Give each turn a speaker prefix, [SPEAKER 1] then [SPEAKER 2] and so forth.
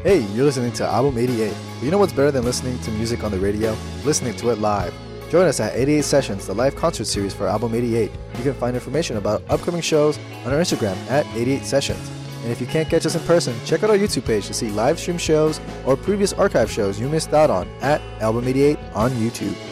[SPEAKER 1] Hey, you're listening to Album 88. You know what's better than listening to music on the radio? Listening to it live. Join us at 88 Sessions, the live concert series for Album 88. You can find information about upcoming shows on our Instagram at 88 Sessions. And if you can't catch us in person, check out our YouTube page to see live stream shows or previous archive shows you missed out on at Album 88 on YouTube.